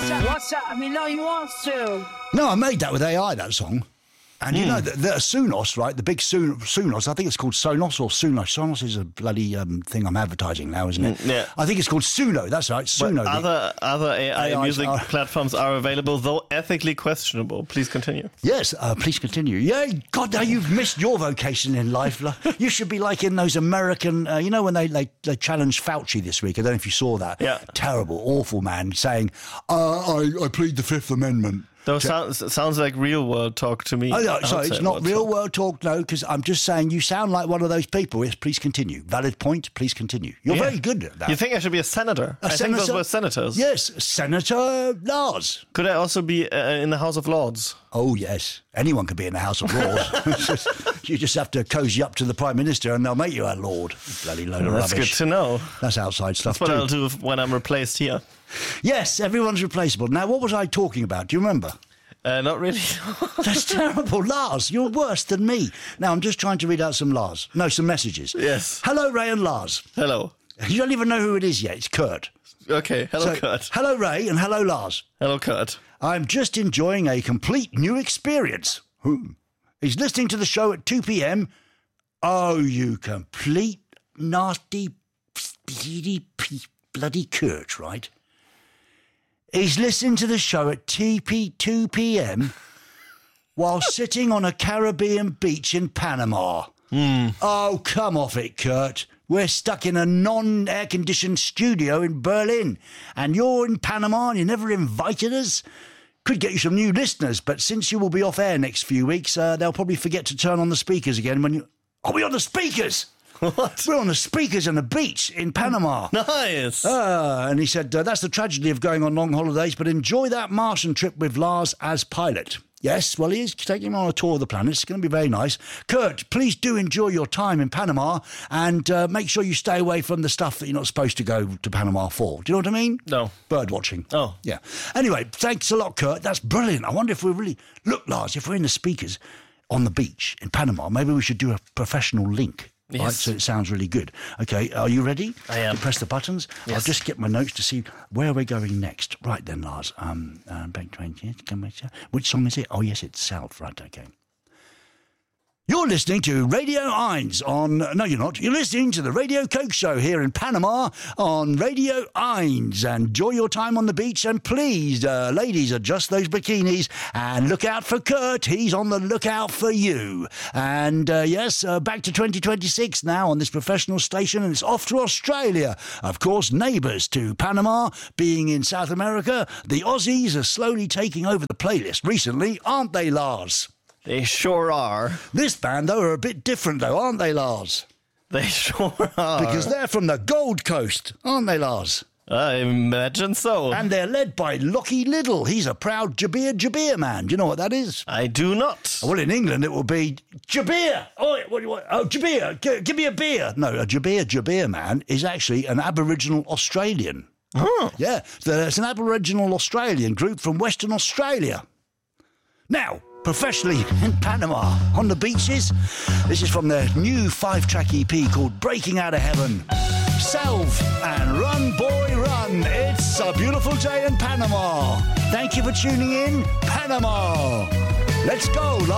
What's up? I mean, no, you want to. No, I made that with AI, that song. And you know, the Sonos, right? The big Sonos, I think it's called Sonos or Suno. Sonos is a bloody thing I'm advertising now, isn't it? Yeah. I think it's called Suno, that's right, Suno. But other AI AIs music are- platforms are available, though ethically questionable. Please continue. Yes, please continue. Yeah, God, now you've missed your vocation in life. You should be like in those American, you know, when they challenged Fauci this week. I don't know if you saw that. Yeah. Terrible, awful man saying, I plead the Fifth Amendment. Those sounds like real world talk to me. Oh, no, sorry, it's not real world talk, no, because I'm just saying you sound like one of those people. Yes, please continue. Valid point, please continue. You're very good at that. You think I should be a senator? I think those were senators. Yes, Senator Lars. Could I also be in the House of Lords? Oh, yes. Anyone could be in the House of Lords. You just have to cozy up to the Prime Minister and they'll make you a Lord. Bloody load of That's rubbish. good to know. That's outside stuff That's what too. I'll do when I'm replaced here. Yes, everyone's replaceable. Now, what was I talking about? Do you remember? Not really. That's terrible. Lars, you're worse than me. Now, I'm just trying to read out some messages. Yes. Hello, Ray and Lars. Hello. You don't even know who it is yet. It's Kurt. Okay. Hello, So, Kurt. Hello, Ray, and hello, Lars. Hello, Kurt. I'm just enjoying a complete new experience. He's listening to the show at 2 p.m. Oh, you complete nasty, speedy, bloody Kurt, right? He's listening to the show at 2 p.m. while sitting on a Caribbean beach in Panama. Oh, come off it, Kurt. We're stuck in a non-air-conditioned studio in Berlin, and you're in Panama and you never invited us? Could get you some new listeners, but since you will be off air next few weeks, they'll probably forget to turn on the speakers again when you... Are we on the speakers? What? We're on the speakers on the beach in Panama. Nice. And he said, that's the tragedy of going on long holidays, but enjoy that Martian trip with Lars as pilot. Yes, well, he is taking him on a tour of the planet. It's going to be very nice. Kurt, please do enjoy your time in Panama and make sure you stay away from the stuff that you're not supposed to go to Panama for. Do you know what I mean? No. Bird watching. Oh. Yeah. Anyway, thanks a lot, Kurt. That's brilliant. I wonder if we're really... Look, Lars, if we're in the speakers on the beach in Panama, maybe we should do a professional link. Yes. Right, so it sounds really good. Okay, are you ready? I am. You press the buttons. Yes. I'll just get my notes to see where we're going next. Right then, Lars. Which song is it? Oh, yes, it's South. Right, okay. You're listening to Radio 1 on... No, you're not. You're listening to the Radio Coke Show here in Panama on Radio 1. Enjoy your time on the beach and please, ladies, adjust those bikinis and look out for Kurt. He's on the lookout for you. And, yes, back to 2026 now on this professional station and it's off to Australia. Of course, neighbours to Panama, being in South America, the Aussies are slowly taking over the playlist recently, aren't they, Lars? They sure are. This band, though, are a bit different, though, aren't they, Lars? They sure are. Because they're from the Gold Coast, aren't they, Lars? I imagine so. And they're led by Lockie Liddle. He's a proud Jabir man. Do you know what that is? I do not. Well, in England, it will be Jabir. Oh, Jabir, give me a beer. No, a Jabir man is actually an Aboriginal Australian. Oh. Yeah, so it's an Aboriginal Australian group from Western Australia. Now, professionally in Panama, on the beaches, this is from their new 5-track EP called Breaking Out of Heaven. Salve and Run, Boy, Run. It's a beautiful day in Panama. Thank you for tuning in, Panama. Let's go, love.